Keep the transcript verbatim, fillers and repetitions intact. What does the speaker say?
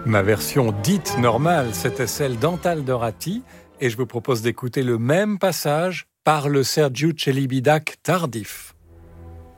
Ma version dite normale, c'était celle d'Antal Dorati, et je vous propose d'écouter le même passage par le Sergiu Celibidache tardif.